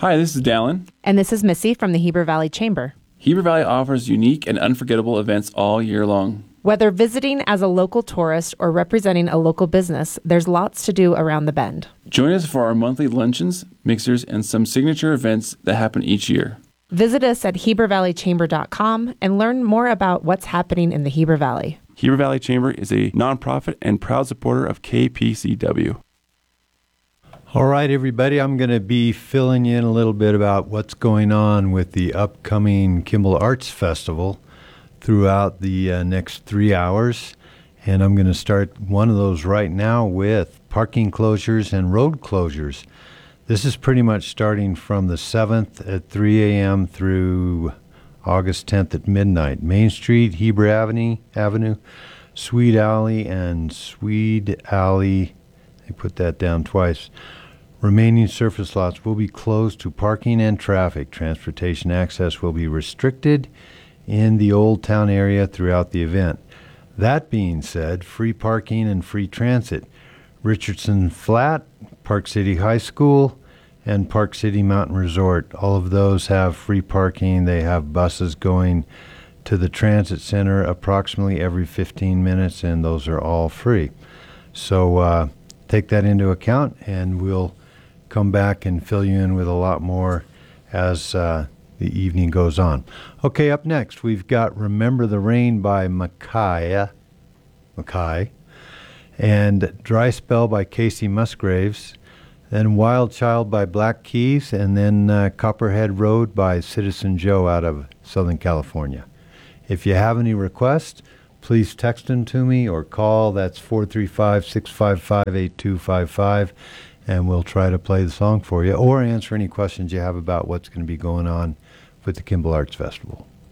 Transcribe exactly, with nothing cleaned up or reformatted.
Hi, this is Dallin. And this is Missy from the Heber Valley Chamber. Heber Valley offers unique and unforgettable events all year long. Whether visiting as a local tourist or representing a local business, there's lots to do around the bend. Join us for our monthly luncheons, mixers, and some signature events that happen each year. Visit us at heber valley chamber dot com and learn more about what's happening in the Heber Valley. Heber Valley Chamber is a nonprofit and proud supporter of K P C W. All right, everybody, I'm going to be filling you in a little bit about what's going on with the upcoming Kimball Arts Festival throughout the uh, next three hours. And I'm going to start one of those right now with parking closures and road closures. This is pretty much starting from the seventh at three a.m. through August tenth at midnight. Main Street, Heber Avenue, Avenue, Swede Alley, and Swede Alley. They put that down twice. Remaining surface lots will be closed to parking and traffic. Transportation access will be restricted in the Old Town area throughout the event. That being said, free parking and free transit. Richardson Flat, Park City High School, and Park City Mountain Resort. All of those have free parking. They have buses going to the transit center approximately every fifteen minutes, and those are all free. So uh, take that into account, and we'll come back and fill you in with a lot more as uh, the evening goes on. Okay, up next, we've got Remember the Rain by Mackay, Mackay, and Dry Spell by Casey Musgraves, then Wild Child by Black Keys, and then uh, Copperhead Road by Citizen Joe out of Southern California. If you have any requests, please text them to me or call. That's four three five, six five five, eight two five five, and we'll try to play the song for you or answer any questions you have about what's going to be going on with the Kimball Arts Festival.